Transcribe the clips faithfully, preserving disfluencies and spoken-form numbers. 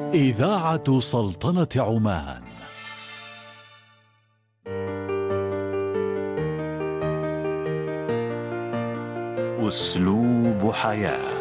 إذاعة سلطنة عمان. أسلوب حياة.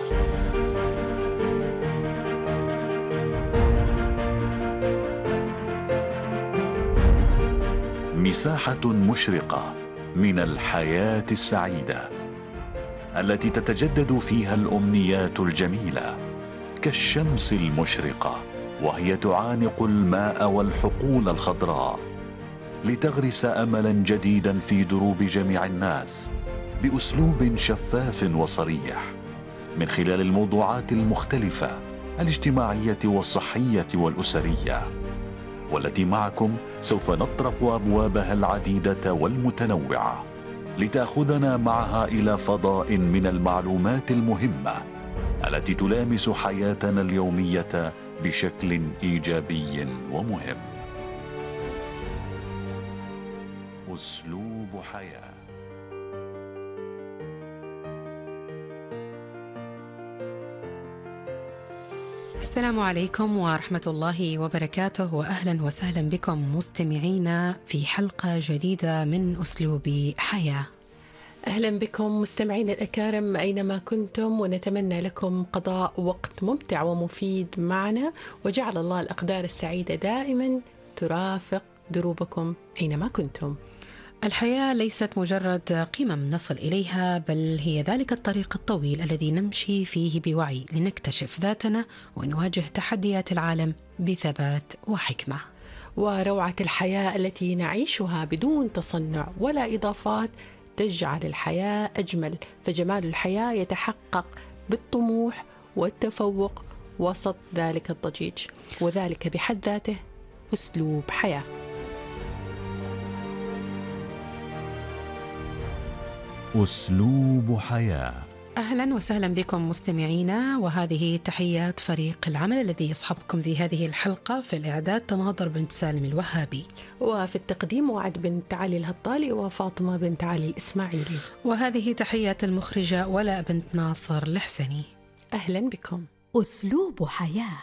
مساحة مشرقة من الحياة السعيدة التي تتجدد فيها الأمنيات الجميلة كالشمس المشرقة، وهي تعانق الماء والحقول الخضراء لتغرس أملا جديدا في دروب جميع الناس بأسلوب شفاف وصريح من خلال الموضوعات المختلفة الاجتماعية والصحية والأسرية، والتي معكم سوف نطرق أبوابها العديدة والمتنوعة لتأخذنا معها إلى فضاء من المعلومات المهمة التي تلامس حياتنا اليومية بشكل إيجابي ومهم. أسلوب حياة. السلام عليكم ورحمة الله وبركاته، وأهلا وسهلا بكم مستمعينا في حلقة جديدة من أسلوب حياة. أهلا بكم مستمعين الأكارم أينما كنتم، ونتمنى لكم قضاء وقت ممتع ومفيد معنا، وجعل الله الأقدار السعيدة دائما ترافق دروبكم أينما كنتم. الحياة ليست مجرد قمم نصل إليها، بل هي ذلك الطريق الطويل الذي نمشي فيه بوعي لنكتشف ذاتنا ونواجه تحديات العالم بثبات وحكمة. وروعة الحياة التي نعيشها بدون تصنع ولا إضافات تجعل الحياة أجمل، فجمال الحياة يتحقق بالطموح والتفوق وسط ذلك الضجيج، وذلك بحد ذاته أسلوب حياة. أسلوب حياة. أهلا وسهلا بكم مستمعينا، وهذه تحيات فريق العمل الذي يصحبكم في هذه الحلقة. في الإعداد تناظر بنت سالم الوهابي، وفي التقديم وعد بنت علي الهطالي وفاطمة بنت علي الإسماعيلي، وهذه تحيات المخرجة ولاء بنت ناصر الحسني. أهلا بكم. أسلوب حياة.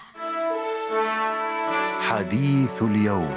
حديث اليوم.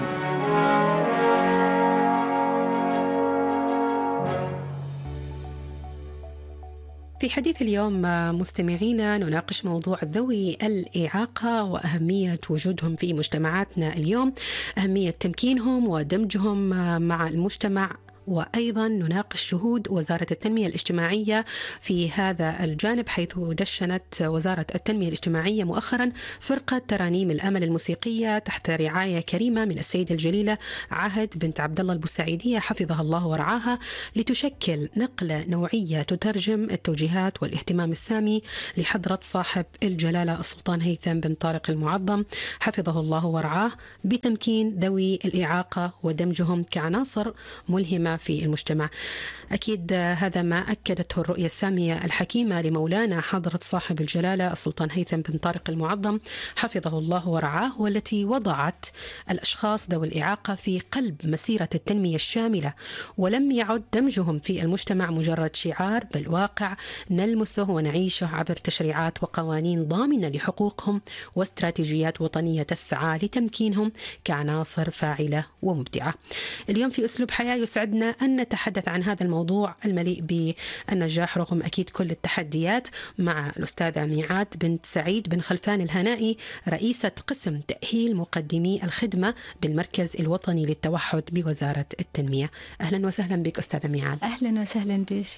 في حديث اليوم مستمعينا نناقش موضوع ذوي الإعاقة وأهمية وجودهم في مجتمعاتنا اليوم، أهمية تمكينهم ودمجهم مع المجتمع، وأيضا نناقش جهود وزارة التنمية الاجتماعية في هذا الجانب، حيث دشنت وزارة التنمية الاجتماعية مؤخرا فرقة ترانيم الأمل الموسيقية تحت رعاية كريمة من السيدة الجليلة عهد بنت عبد الله البوسعيدية حفظها الله ورعاها، لتشكل نقلة نوعية تترجم التوجيهات والاهتمام السامي لحضرة صاحب الجلالة السلطان هيثم بن طارق المعظم حفظه الله ورعاه بتمكين ذوي الإعاقة ودمجهم كعناصر ملهمة في المجتمع. أكيد هذا ما أكدته الرؤية السامية الحكيمة لمولانا حضرة صاحب الجلالة السلطان هيثم بن طارق المعظم حفظه الله ورعاه، والتي وضعت الأشخاص ذوي الإعاقة في قلب مسيرة التنمية الشاملة، ولم يعد دمجهم في المجتمع مجرد شعار، بل واقع نلمسه ونعيشه عبر تشريعات وقوانين ضامنة لحقوقهم واستراتيجيات وطنية تسعى لتمكينهم كعناصر فاعلة ومبدعة. اليوم في أسلوب حياة يسعدنا أن نتحدث عن هذا الموضوع المليء بالنجاح رغم أكيد كل التحديات مع الأستاذة ميعاد بنت سعيد بن خلفان الهنائي، رئيسة قسم تأهيل مقدمي الخدمة بالمركز الوطني للتوحد بوزارة التنمية. أهلا وسهلا بك أستاذة ميعاد. أهلا وسهلا بك.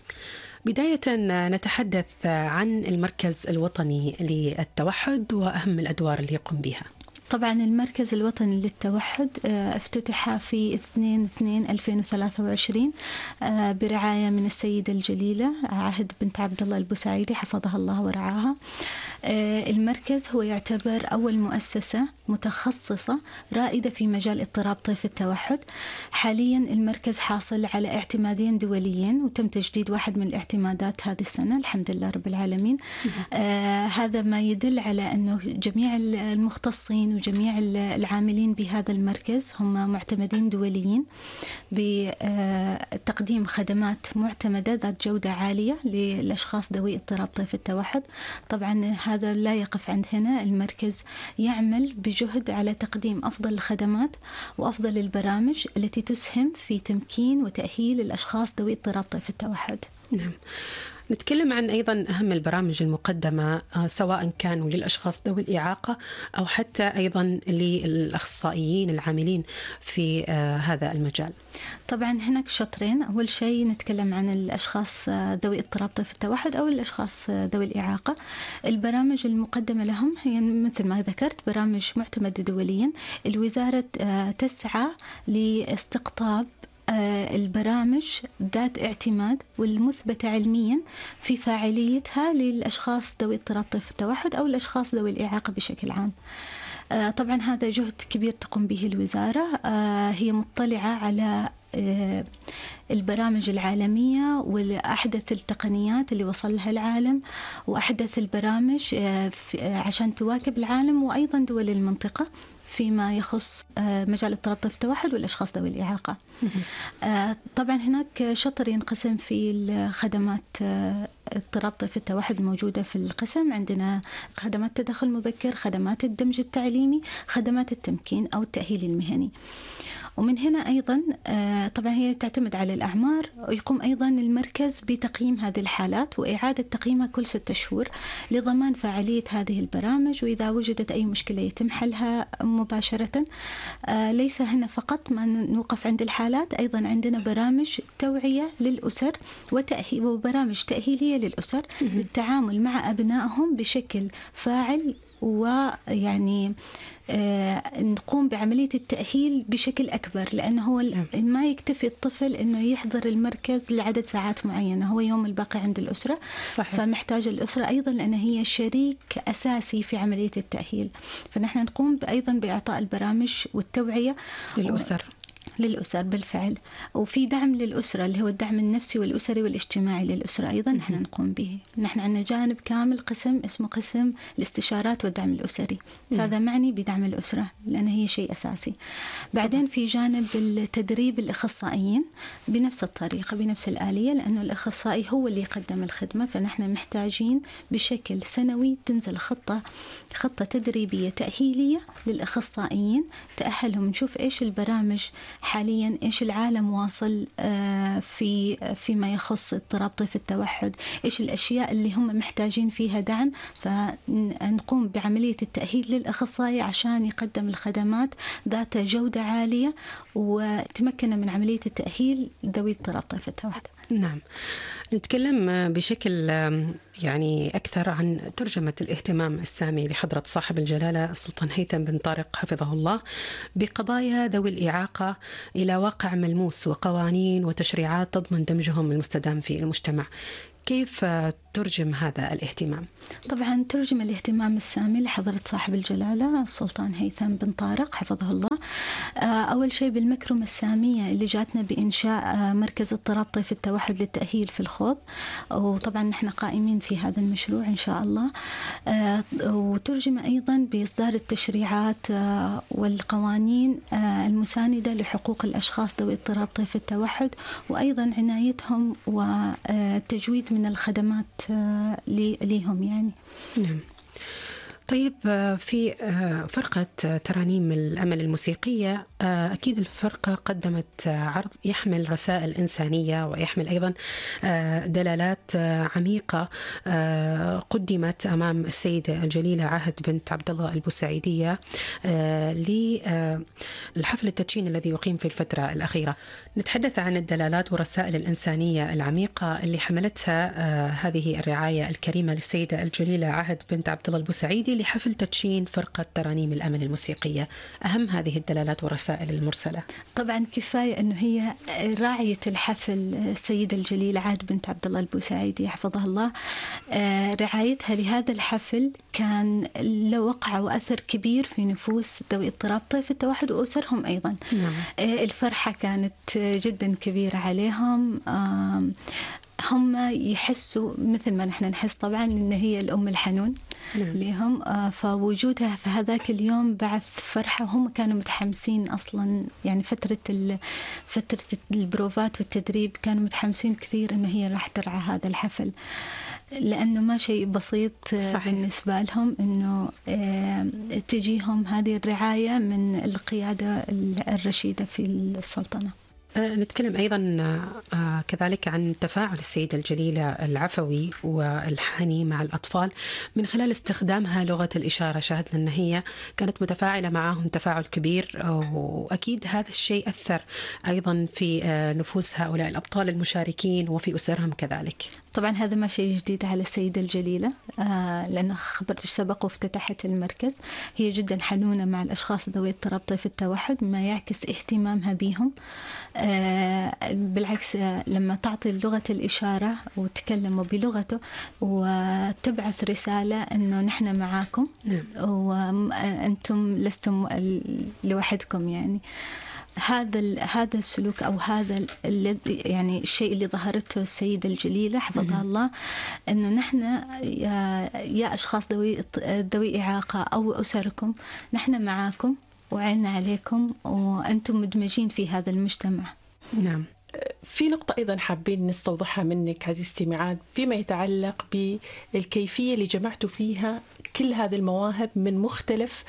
بداية نتحدث عن المركز الوطني للتوحد وأهم الأدوار اللي يقوم بها. طبعا المركز الوطني للتوحد افتتح في اثنين اثنين ألفين وثلاثة وعشرين برعاية من السيدة الجليلة عهد بنت عبد الله البوسعيدي حفظها الله ورعاها. المركز هو يعتبر أول مؤسسة متخصصة رائدة في مجال اضطراب طيف التوحد. حاليا المركز حاصل على اعتمادين دوليين، وتم تجديد واحد من الاعتمادات هذه السنة الحمد لله رب العالمين. آه هذا ما يدل على أنه جميع المختصين وجميع العاملين بهذا المركز هم معتمدين دوليين بتقديم خدمات معتمدة ذات جودة عالية للأشخاص ذوي اضطراب طيف التوحد. طبعا هذا لا يقف عند هنا. المركز يعمل بجهد على تقديم أفضل الخدمات وأفضل البرامج التي تسهم في تمكين وتأهيل الأشخاص ذوي اضطراب طيف التوحد. نعم. نتكلم عن أيضا أهم البرامج المقدمة سواء كانوا للأشخاص ذوي الإعاقة أو حتى أيضا للأخصائيين العاملين في هذا المجال. طبعا هناك شطرين. أول شيء نتكلم عن الأشخاص ذوي اضطراب طيف التوحد أو الأشخاص ذوي الإعاقة. البرامج المقدمة لهم هي مثل ما ذكرت برامج معتمدة دوليا. الوزارة تسعى لاستقطاب البرامج ذات اعتماد والمثبتة علميا في فاعليتها للأشخاص ذوي اضطراب طيف التوحد أو الأشخاص ذوي الإعاقة بشكل عام. طبعا هذا جهد كبير تقوم به الوزارة. هي مطلعة على البرامج العالمية وأحدث التقنيات اللي وصل لها العالم وأحدث البرامج عشان تواكب العالم وأيضا دول المنطقة فيما يخص مجال اضطراب طيف التوحد والأشخاص ذوي الإعاقة. طبعا هناك شطر ينقسم في الخدمات اضطراب طيف التوحد الموجودة في القسم. عندنا خدمات تدخل مبكر، خدمات الدمج التعليمي، خدمات التمكين أو التأهيل المهني. ومن هنا أيضا طبعا هي تعتمد على الأعمار، ويقوم أيضا المركز بتقييم هذه الحالات وإعادة تقييمها كل ستة شهور لضمان فاعلية هذه البرامج، وإذا وجدت أي مشكلة يتم حلها مباشرة. ليس هنا فقط ما نوقف عند الحالات، أيضا عندنا برامج توعية للأسر وتأهيل وبرامج تأهيلية للأسر للتعامل مع أبنائهم بشكل فاعل، ويعني آه نقوم بعملية التأهيل بشكل أكبر، لأنه هو ما يكتفي الطفل أنه يحضر المركز لعدد ساعات معينة، هو يوم الباقي عند الأسرة. صحيح. فمحتاج الأسرة أيضا لأن هي شريك أساسي في عملية التأهيل، فنحن نقوم أيضا بإعطاء البرامج والتوعية للأسر للأسر بالفعل، وفي دعم للأسرة اللي هو الدعم النفسي والأسري والاجتماعي للأسرة أيضا نحن نقوم به. نحن عندنا جانب كامل قسم اسمه قسم الاستشارات والدعم الأسري، هذا معني بدعم الأسرة لأن هي شيء أساسي. بعدين في جانب التدريب الأخصائيين بنفس الطريقة بنفس الآلية، لأنه الأخصائي هو اللي يقدم الخدمة، فنحن محتاجين بشكل سنوي تنزل خطة خطة تدريبية تأهيلية للأخصائيين تأهلهم، نشوف إيش البرامج حاليا، إيش العالم واصل في فيما يخص اضطراب طيف التوحد، إيش الأشياء اللي هم محتاجين فيها دعم، فنقوم بعملية التأهيل للأخصائي عشان يقدم الخدمات ذات جودة عالية وتمكن من عملية التأهيل ذوي اضطراب طيف التوحد. نعم. نتكلم بشكل يعني أكثر عن ترجمة الاهتمام السامي لحضرة صاحب الجلالة السلطان هيثم بن طارق حفظه الله بقضايا ذوي الإعاقة إلى واقع ملموس وقوانين وتشريعات تضمن دمجهم المستدام في المجتمع. كيف ترجم هذا الاهتمام؟ طبعا ترجم الاهتمام السامي لحضرة صاحب الجلالة السلطان هيثم بن طارق حفظه الله أول شيء بالمكرمة السامية اللي جاتنا بإنشاء مركز اضطراب طيف التوحد للتأهيل في الخوض، وطبعا نحن قائمين في هذا المشروع إن شاء الله. وترجم أيضا بإصدار التشريعات والقوانين المساندة لحقوق الأشخاص ذوي اضطراب طيف التوحد، وأيضا عنايتهم والتجويد من الخدمات ليهم يعني. نعم. طيب في فرقة ترانيم الأمل الموسيقية، أكيد الفرقة قدمت عرض يحمل رسائل إنسانية ويحمل أيضا دلالات عميقة قدمت أمام السيدة الجليلة عهد بنت عبد الله البوسعيدية للحفل التدشين الذي يقيم في الفترة الأخيرة. نتحدث عن الدلالات والرسائل الإنسانية العميقة اللي حملتها هذه الرعاية الكريمة للسيدة الجليلة عهد بنت عبد الله البوسعيدي لحفل تدشين فرقة ترانيم الأمل الموسيقية. أهم هذه الدلالات والرسائل المرسلة. طبعا كفاية أنه هي راعية الحفل السيدة الجليلة عهد بنت عبد الله البوسعيدي حفظها الله، رعايتها لهذا الحفل كان له وقع وأثر كبير في نفوس ذوي اضطراب طيف التوحد وأسرهم أيضا. نعم. الفرحة كانت جدا كبيرة عليهم. هم يحسوا مثل ما نحن نحس طبعا إن هي الأم الحنون نعم. لهم، فوجودها في هذاك اليوم بعث فرحة. وهم كانوا متحمسين أصلا، يعني فترة فترة البروفات والتدريب كانوا متحمسين كثير إن هي راح ترعى هذا الحفل، لأنه ما شيء بسيط صحيح. بالنسبة لهم إنه تجيهم هذه الرعاية من القيادة الرشيدة في السلطنة. نتكلم أيضا كذلك عن تفاعل السيدة الجليلة العفوي والحاني مع الأطفال من خلال استخدامها لغة الإشارة. شاهدنا أن هي كانت متفاعلة معهم تفاعل كبير، وأكيد هذا الشيء أثر أيضا في نفوس هؤلاء الأبطال المشاركين وفي أسرهم كذلك. طبعا هذا ما شيء جديد على السيدة الجليلة، آه لأنه خبرتش سبق وافتتحت المركز. هي جدا حنونة مع الأشخاص ذوي اضطراب طيف التوحد، ما يعكس اهتمامها بهم. آه بالعكس، آه لما تعطي لغة الإشارة وتكلموا بلغته وتبعث رسالة أنه نحن معاكم وأنتم لستم لوحدكم. يعني هذا هذا السلوك او هذا الذي يعني الشيء اللي ظهرته السيدة الجليلة حفظها الله، انه نحن يا, يا اشخاص ذوي ذوي اعاقه او اسركم، نحن معاكم وعيننا عليكم وانتم مدمجين في هذا المجتمع. نعم. في نقطة أيضا حابين نستوضحها منك عزيزتي معاد فيما يتعلق بالكيفية اللي جمعتوا فيها كل هذه المواهب من مختلف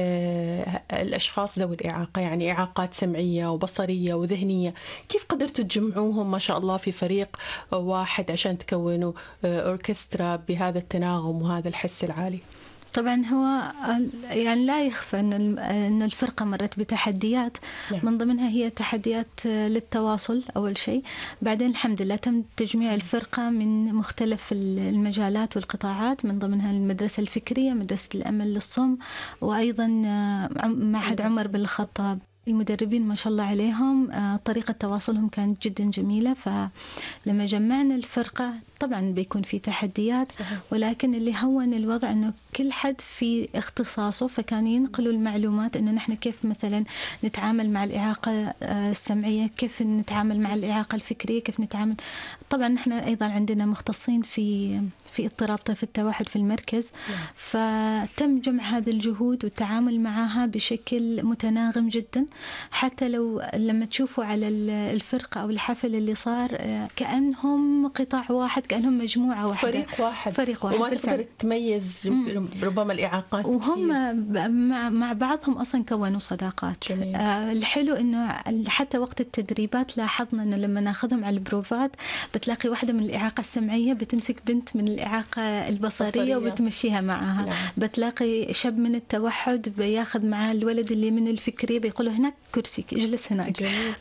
الأشخاص ذوي الإعاقة، يعني إعاقات سمعية وبصرية وذهنية. كيف قدرتوا تجمعوهم ما شاء الله في فريق واحد عشان تكونوا أوركسترا بهذا التناغم وهذا الحس العالي؟ طبعا هو يعني لا يخفى أن الفرقة مرت بتحديات، من ضمنها هي تحديات للتواصل أول شيء. بعدين الحمد لله تم تجميع الفرقة من مختلف المجالات والقطاعات، من ضمنها المدرسة الفكرية، مدرسة الأمل للصم، وأيضا معهد عمر بن الخطاب. المدربين ما شاء الله عليهم طريقة تواصلهم كانت جدا جميلة. فلما جمعنا الفرقة طبعا بيكون في تحديات، ولكن اللي هون الوضع أنه كل حد في اختصاصه، فكان ينقلوا المعلومات أنه نحن كيف مثلا نتعامل مع الإعاقة السمعية، كيف نتعامل مع الإعاقة الفكرية، كيف نتعامل. طبعا نحن أيضا عندنا مختصين في في اضطراب طيف التوحد في المركز، فتم جمع هذه الجهود والتعامل معها بشكل متناغم جدا. حتى لو لما تشوفوا على الفرقة أو الحفل اللي صار كأنهم قطاع واحد، كأنهم مجموعة واحدة، فريق واحد فريق واحد وما تقدر تميز ربما الإعاقات، وهم مع, مع بعضهم أصلا كونوا صداقات. آه الحلو إنه حتى وقت التدريبات لاحظنا إنه لما ناخذهم على البروفات بتلاقي واحدة من الإعاقة السمعية بتمسك بنت من الإعاقة البصرية بصرية. وبتمشيها معها. نعم. بتلاقي شاب من التوحد بياخذ معاه الولد اللي من الفكرية بيقوله هناك كرسيك اجلس هناك.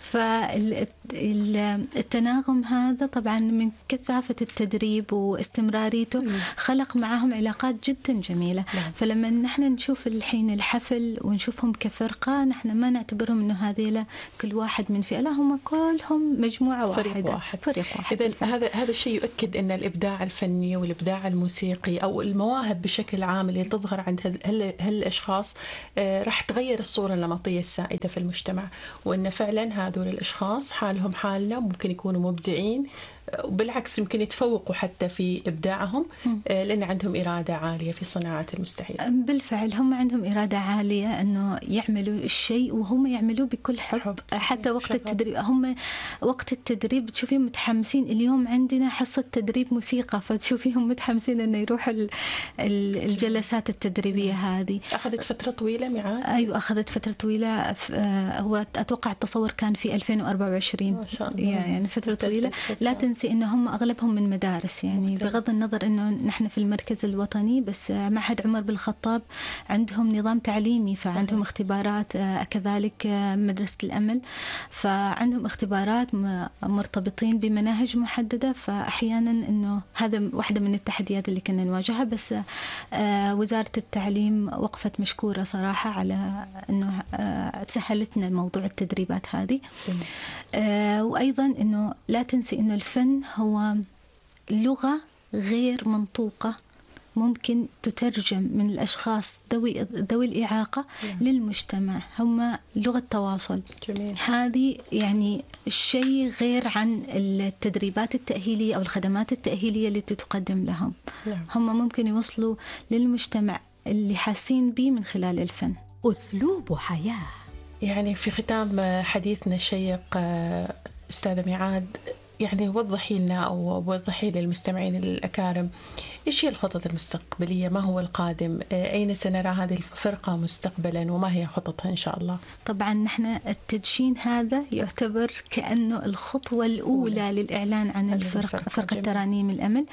فالتناغم هذا طبعا من كثافة التدريب واستمراريته مم. خلق معهم علاقات جدا جميلة. نعم. فلما نحن نشوف الحين الحفل ونشوفهم كفرقة، نحن ما نعتبرهم إنه هذيلا كل واحد من فئة، لا، هم كلهم مجموعة واحدة، فريق واحد, فريق واحد. إذن هذا هذا الشيء يؤكد أن الإبداع الفني والإبداع الموسيقي أو المواهب بشكل عام اللي تظهر عند هالأشخاص راح تغير الصورة النمطية السائدة في المجتمع، وأن فعلا هذول الأشخاص حالهم حالنا، ممكن يكونوا مبدعين، وبالعكس يمكن يتفوقوا حتى في إبداعهم لأن عندهم إرادة عالية في صناعة المستحيل. بالفعل هم عندهم إرادة عالية أنه يعملوا الشيء وهم يعملوه بكل حب, حب. حتى وقت شغل. التدريب هم وقت التدريب تشوفيهم متحمسين. اليوم عندنا حصة تدريب موسيقى، فتشوفيهم متحمسين أنه يروحوا الجلسات التدريبية هذه. أخذت فترة طويلة معاد؟ أيوة أخذت فترة طويلة. هو أتوقع التصور كان في ألفين وأربعة وعشرين، ما شاء الله. يعني فترة طويلة. لا تنسي إن هم أغلبهم من مدارس، يعني بغض النظر إنه نحن في المركز الوطني، بس معهد عمر بن الخطاب عندهم نظام تعليمي، فعندهم اختبارات، كذلك مدرسة الأمل، فعندهم اختبارات مرتبطين بمناهج محددة. فأحيانا إنه هذا واحدة من التحديات اللي كنا نواجهها، بس وزارة التعليم وقفت مشكورة صراحة على إنه تسهلتنا موضوع التدريبات هذه. وأيضا إنه لا تنسي إنه الفن هو لغة غير منطوقة ممكن تترجم من الأشخاص ذوي ذوي الإعاقة للمجتمع، هم لغة تواصل. جميل. هذه يعني شيء غير عن التدريبات التأهيلية أو الخدمات التأهيلية التي تقدم لهم. نعم. هم ممكن يوصلوا للمجتمع اللي حاسين به من خلال الفن. أسلوب حياة. يعني في ختام حديثنا الشيق أستاذة ميعاد، يعني وضحي لنا أو وضحي للمستمعين الأكارم إيش هي الخطط المستقبلية؟ ما هو القادم؟ أين سنرى هذه الفرقة مستقبلا وما هي خططها إن شاء الله؟ طبعا نحن التدشين هذا يعتبر كأنه الخطوة الأولى أولى. للإعلان عن الفرقة، فرقة ترانيم الأمل.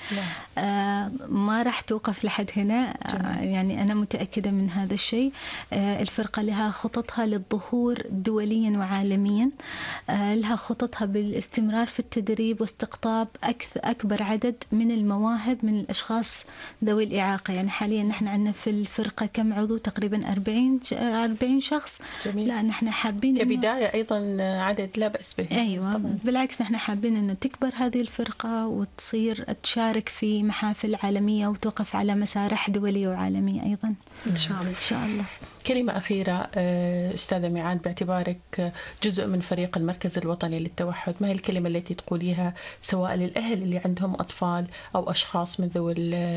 آه ما راح توقف لحد هنا. آه يعني أنا متأكدة من هذا الشيء. آه الفرقة لها خططها للظهور دوليا وعالميا. آه لها خططها بالاستمرار في التدريب واستقطاب أكثر أكبر عدد من المواهب من الأشخاص ذوي الإعاقة. يعني حاليا نحن عندنا في الفرقة كم عضو؟ تقريبا أربعين أربعين شخص. جميل. لا نحن حابين كبداية أيضا عدد لا بأس به. أيوة طبعا. بالعكس نحن حابين أنه تكبر هذه الفرقة وتصير تشارك في محافل عالمية وتوقف على مسارح دولية وعالمية أيضا إن شاء الله. إن شاء الله. كلمة أخيرة أستاذة ميعاد، باعتبارك جزء من فريق المركز الوطني للتوحد، ما هي الكلمة التي تقوليها سواء للأهل اللي عندهم أطفال أو أشخاص من ذوي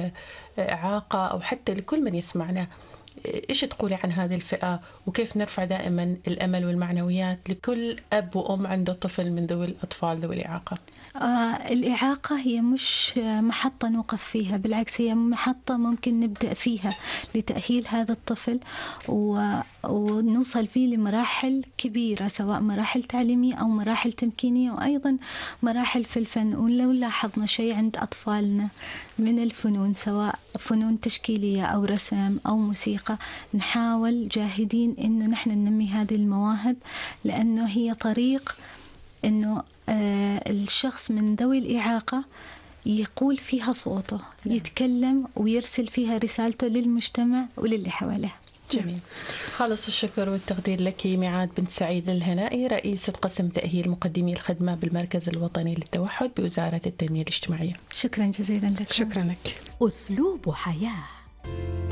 الإعاقة أو حتى لكل من يسمعنا؟ إيش تقولي عن هذه الفئة وكيف نرفع دائما الأمل والمعنويات لكل أب وأم عنده طفل من ذوي الأطفال ذوي الإعاقة؟ آه الإعاقة هي مش محطة نوقف فيها، بالعكس هي محطة ممكن نبدأ فيها لتأهيل هذا الطفل و... ونوصل فيه لمراحل كبيرة، سواء مراحل تعليمية أو مراحل تمكينية وأيضا مراحل في الفن. ولو لاحظنا شيء عند أطفالنا من الفنون، سواء فنون تشكيلية أو رسم أو موسيقى، نحاول جاهدين إنه نحن ننمي هذه المواهب، لأنه هي طريق إنه آه الشخص من ذوي الإعاقة يقول فيها صوته، يتكلم ويرسل فيها رسالته للمجتمع وللي حواليه. جميل. خالص الشكر والتقدير لك ميعاد بنت سعيد الهنائي، رئيسة قسم تأهيل مقدمي الخدمة بالمركز الوطني للتوحد بوزارة التنمية الاجتماعية. شكرا جزيلا لك. شكرا لك. أسلوب حياة.